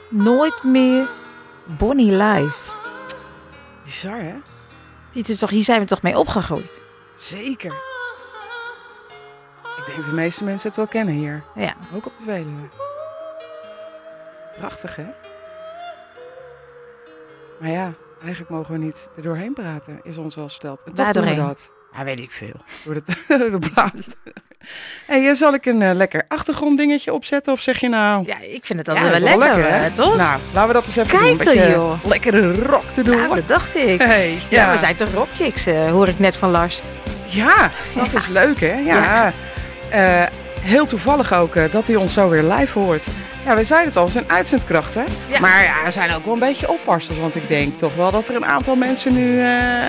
nooit meer Bonnie live. Bizar, hè? Hier zijn we toch mee opgegroeid? Zeker. Ik denk dat de meeste mensen het wel kennen hier. Ja. Ook op de Veluwe. Prachtig, hè? Maar ja, eigenlijk mogen we niet er doorheen praten, is ons wel verteld. En toch doen we dat. Ja, weet ik veel. Door de plaat. Hey, zal ik een lekker achtergronddingetje opzetten of zeg je nou... Ja, ik vind het Ja, altijd dat wel is lekker, hè? toch? Nou, laten we dat eens even Kijk doen. dan, joh. Lekkere rock te doen. Ja, dat dacht ik. Hey, Ja, we zijn toch rockchicks, hoor ik net van Lars. Ja, dat is leuk, hè? Ja. Heel toevallig ook dat hij ons zo weer live hoort. Ja, we zeiden het al, we zijn uitzendkracht, hè? Ja. Maar ja, we zijn ook wel een beetje oppassers. Want ik denk toch wel dat er een aantal mensen nu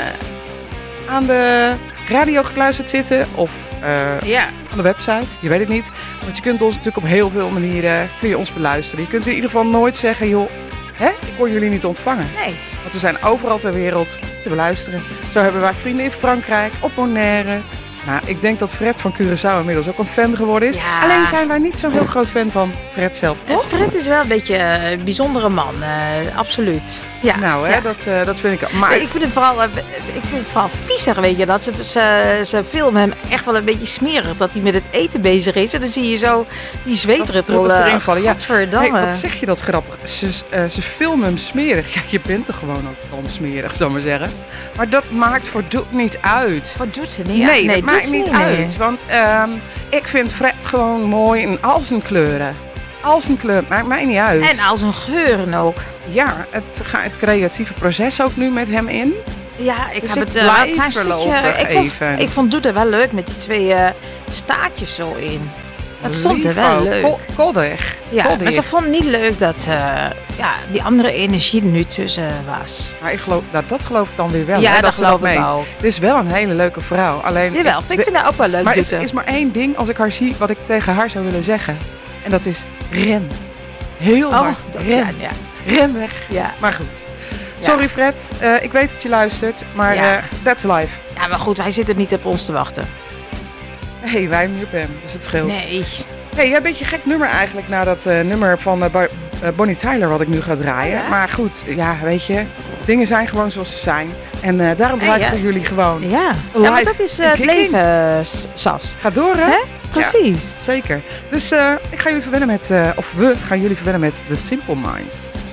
aan de radio gekluisterd zitten. Of aan de website, je weet het niet. Want je kunt ons natuurlijk op heel veel manieren kun je ons beluisteren. Je kunt in ieder geval nooit zeggen, joh, hè, ik kon jullie niet ontvangen. Nee. Want we zijn overal ter wereld te beluisteren. Zo hebben wij vrienden in Frankrijk, op Bonaire. Nou, ik denk dat Fred van Curaçao inmiddels ook een fan geworden is. Ja. Alleen zijn wij niet zo'n heel groot fan van Fred zelf, toch? Fred is wel een beetje een bijzondere man, absoluut. Ja. Nou, hè, ja. dat vind ik ook. Maar ik vind het vooral viezig, weet je. Dat ze filmen hem echt wel een beetje smerig. Dat hij met het eten bezig is. En dan zie je zo die zweetruppels erin vallen. Ja. Godverdamme. Hey, wat zeg je dat grappig? Ze filmen hem smerig. Ja, je bent er gewoon ook gewoon smerig, zal ik maar zeggen. Maar dat maakt voor Doet niet uit. Wat doet ze niet? Nee, dat maakt ze niet uit. Want ik vind Fred gewoon mooi in al zijn kleuren. Al zijn kleur, maakt mij niet uit. En al zijn geuren ook. Ja, het creatieve proces ook nu met hem in. Ja, ik Dus heb ik het wel een blijf klein stukje... Ik vond Doet er wel leuk met die twee staartjes zo in. Dat stond er wel leuk. Koddig. Ja, maar ze vond niet leuk dat die andere energie er nu tussen was. Maar ik geloof, dat geloof ik dan weer wel. Ja, hè, dat geloof ik ook. ook. Het is wel een hele leuke vrouw. Alleen, Jawel, ik vind haar ook wel leuk. Maar er is maar één ding als ik haar zie wat ik tegen haar zou willen zeggen. En dat is ren. Heel hard. Ren. Ja. Ren weg. Ja. Maar goed. Sorry Fred, ik weet dat je luistert, maar that's life. Ja, maar goed, hij zit er niet op ons te wachten. Nee, wij niet op hem, dus het scheelt. Nee. Hey, jij een beetje een gek nummer eigenlijk na dat nummer van Bonnie Tyler wat ik nu ga draaien. Oh, ja? Maar goed, ja, weet je, dingen zijn gewoon zoals ze zijn. En daarom draai ik voor jullie gewoon. Ja, maar dat is het leven, Sas. Ga door, hè? Precies. Ja, zeker. Dus ik ga jullie verwennen met, of we gaan jullie verwennen met The Simple Minds.